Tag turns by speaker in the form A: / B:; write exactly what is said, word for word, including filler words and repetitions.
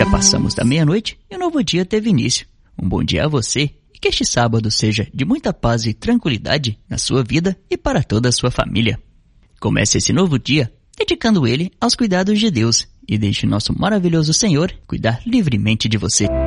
A: Já passamos da meia-noite e um novo dia teve início. Um bom dia a você e que este sábado seja de muita paz e tranquilidade na sua vida e para toda a sua família. Comece esse novo dia dedicando ele aos cuidados de Deus e deixe nosso maravilhoso Senhor cuidar livremente de você.